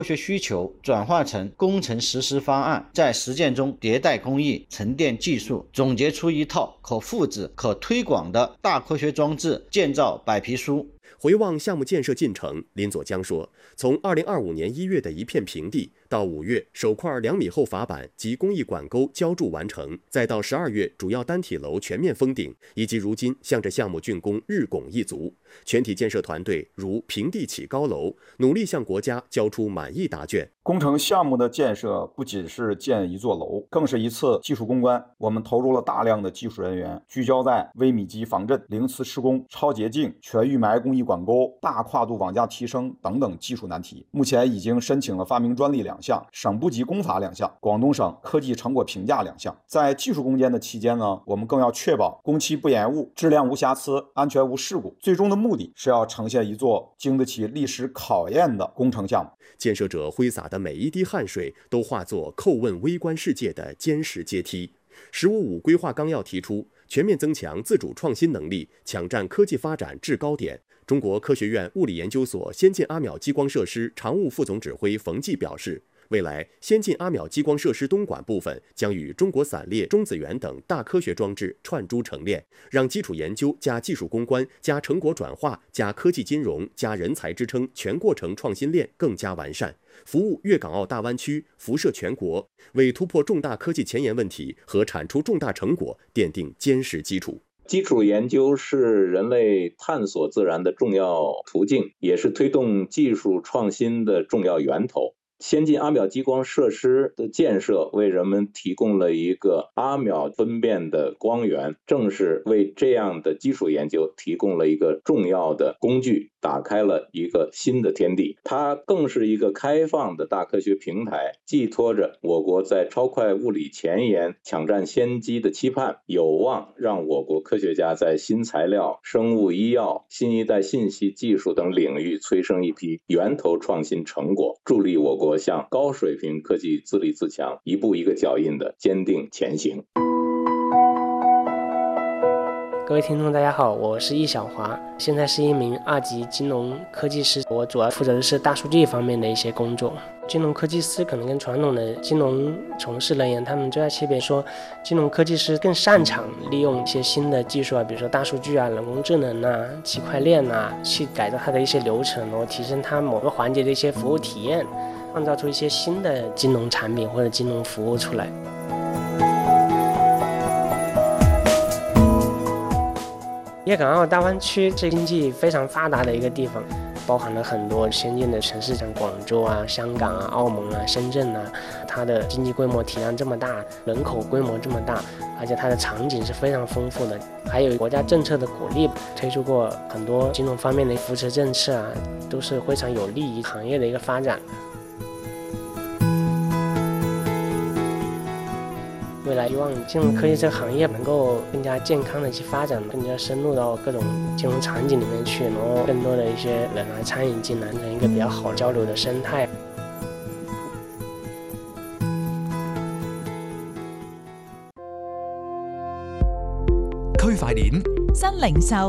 科学需求转化成工程实施方案，在实践中迭代工艺、沉淀技术，总结出一套可复制、可推广的大科学装置建造白皮书。 回望项目建设进程，林佐江说，从2025年1月的一片平地，到5月首块2米厚法板及工艺管沟浇筑完成，再到12月主要单体楼全面封顶，以及如今向着项目竣工日拱一卒，全体建设团队如平地起高楼，努力向国家交出满意答卷。 工程项目的建设不仅是建一座楼，更是一次技术攻关。我们投入了大量的技术人员，聚焦在微米级防震、零磁施工、超洁净、全预埋工艺管沟、大跨度网架提升等等技术难题。目前已经申请了发明专利2项、省部级工法2项、广东省科技成果评价2项。在技术攻坚的期间呢，我们更要确保工期不延误、质量无瑕疵、安全无事故。最终的目的是要呈现一座经得起历史考验的工程项目。 建设者挥洒的每一滴汗水都化作叩问微观世界的坚实阶梯。“15+5”规划纲要提出，全面增强自主创新能力，抢占科技发展制高点。中国科学院物理研究所先进阿秒激光设施常务副总指挥冯骥表示，未来先进阿秒激光设施东莞部分将与中国散列、中子源等大科学装置串珠成链，让基础研究加技术攻关加成果转化加科技金融加人才支撑全过程创新链更加完善，服务粤港澳大湾区，辐射全国，为突破重大科技前沿问题和产出重大成果奠定坚实基础。 基础研究是人类探索自然的重要途径，也是推动技术创新的重要源头。先进阿秒激光设施的建设为人们提供了一个阿秒分辨的光源，正是为这样的基础研究提供了一个重要的工具，打开了一个新的天地。它更是一个开放的大科学平台，寄托着我国在超快物理前沿抢占先机的期盼，有望让我国科学家在新材料、生物医药、新一代信息技术等领域催生一批源头创新成果，助力我国向高水平科技自立自强一步一个脚印的坚定前行。 各位听众大家好，我是易小华，现在是一名2级金融科技师，我主要负责的是大数据方面的一些工作。金融科技师可能跟传统的金融从事人员他们最大区别说，金融科技师更擅长利用一些新的技术啊，比如说大数据啊、人工智能啊、区块链啊，去改造它的一些流程，然后提升它某个环节的一些服务体验，创造出一些新的金融产品或者金融服务出来。粤港澳大湾区是经济非常发达的一个地方，包含了很多先进的城市，像广州啊、香港啊、澳门啊、深圳啊，它的经济规模体量这么大，人口规模这么大，而且它的场景是非常丰富的，还有国家政策的鼓励，推出过很多金融方面的扶持政策啊，都是非常有利于行业的一个发展。未来希望金融科技这个行业能够更加健康的去发展，更加深入到各种金融场景里面去，然后更多的一些人来参与进来，成一个比较好交流的生態。 區塊鏈、新零售、